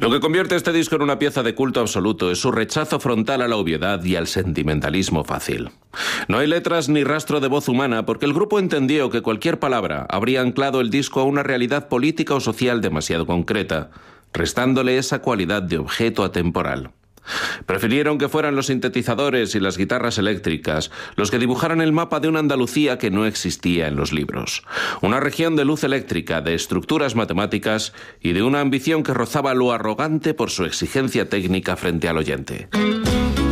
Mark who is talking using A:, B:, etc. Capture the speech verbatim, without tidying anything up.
A: Lo que convierte este disco en una pieza de culto absoluto es su rechazo frontal a la obviedad y al sentimentalismo fácil. No hay letras ni rastro de voz humana porque el grupo entendió que cualquier palabra habría anclado el disco a una realidad política o social demasiado concreta, restándole esa cualidad de objeto atemporal. Prefirieron que fueran los sintetizadores y las guitarras eléctricas los que dibujaran el mapa de una Andalucía que no existía en los libros. Una región de luz eléctrica, de estructuras matemáticas y de una ambición que rozaba lo arrogante por su exigencia técnica frente al oyente.